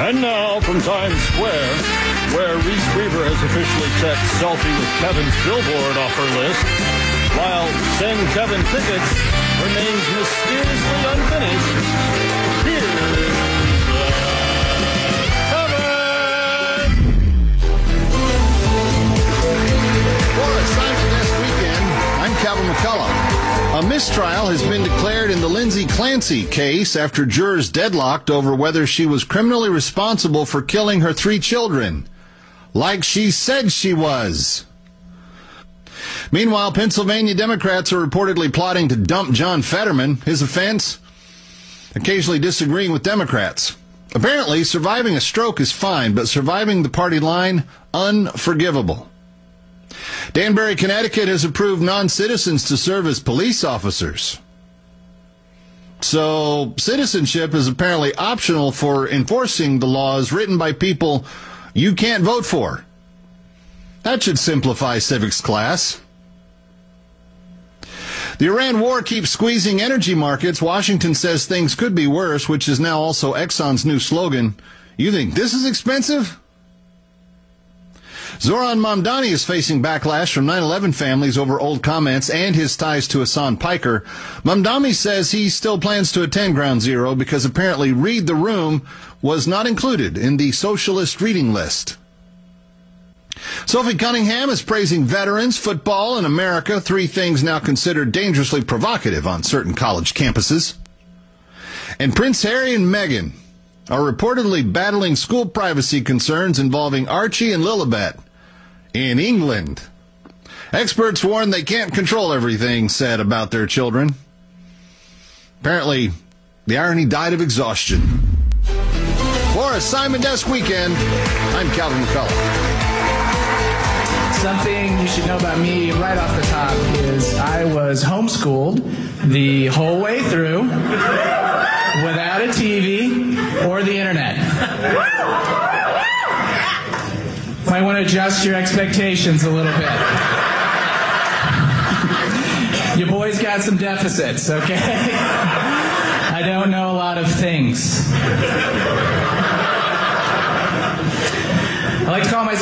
And now from Times Square, where Reese Weaver has officially checked Selfie with Kevin's billboard off her list, while Send Kevin Tickets remains mysteriously unfinished, here's Kevin! For Assignment This Weekend, I'm Kevin McCullough. A mistrial has been declared in the Lindsay Clancy case after jurors deadlocked over whether she was criminally responsible for killing her 3 children, like she said she was. Meanwhile, Pennsylvania Democrats are reportedly plotting to dump John Fetterman. His offense? Occasionally disagreeing with Democrats. Apparently, surviving a stroke is fine, but surviving the party line, unforgivable. Danbury, Connecticut has approved non-citizens to serve as police officers. So, citizenship is apparently optional for enforcing the laws written by people you can't vote for. That should simplify civics class. The Iran war keeps squeezing energy markets. Washington says things could be worse, which is now also Exxon's new slogan. You think this is expensive? Zoran Mamdani is facing backlash from 9/11 families over old comments and his ties to Hassan Piker. Mamdani says he still plans to attend Ground Zero because apparently Read the Room was not included in the socialist reading list. Sophie Cunningham is praising veterans, football, and America, 3 things now considered dangerously provocative on certain college campuses. And Prince Harry and Meghan are reportedly battling school privacy concerns involving Archie and Lilibet in England. Experts warn they can't control everything said about their children. Apparently, the irony died of exhaustion. For Assignment Desk Weekend, I'm Calvin McCullough. Something you should know about me right off the top is I was homeschooled the whole way through without a TV or the internet. Might want to adjust your expectations a little bit. Your boy's got some deficits, okay? I don't know a lot of things. I like to call myself